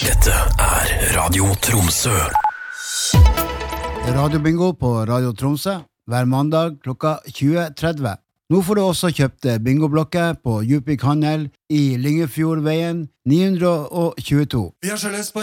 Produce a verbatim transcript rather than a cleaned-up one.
Dette er Radio Tromsø. Radiobingo på Radio Tromsø hver mandag klokka tjue tretti. Nå får du også kjøpt bingoblokker på Djupvik Handel i Lyngefjordveien ni hundre tjueto. Vi har så lyst på